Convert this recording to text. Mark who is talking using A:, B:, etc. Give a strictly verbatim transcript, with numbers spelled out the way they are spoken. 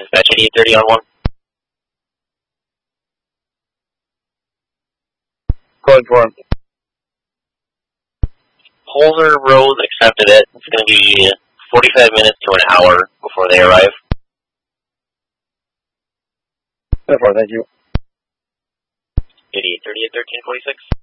A: Dispatch eighty-eight thirty on one.
B: Going for him.
A: Holzer Rose accepted it. It's going to be forty-five minutes to an hour before they arrive.
B: So far, thank you.
A: eighty-eight thirty at thirteen forty-six.